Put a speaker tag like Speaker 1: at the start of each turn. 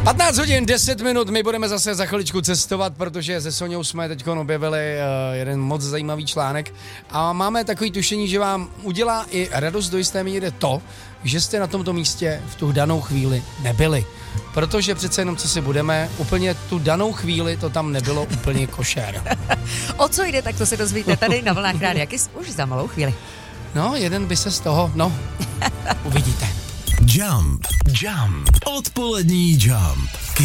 Speaker 1: 15 hodin, 10 minut, my budeme zase za chviličku cestovat, protože se Soňou jsme teď objevili jeden moc zajímavý článek a máme takový tušení, že vám udělá i radost do jisté míry to, že jste na tomto místě v tu danou chvíli nebyli. Protože přece jenom, co si budeme, úplně tu danou chvíli to tam nebylo úplně košer.
Speaker 2: O co jde, tak to se dozvíte tady na Vlnách Rádia Kiss už za malou chvíli.
Speaker 1: No, jeden by se z toho, uvidíte.
Speaker 3: Jump. Odpolední Jump.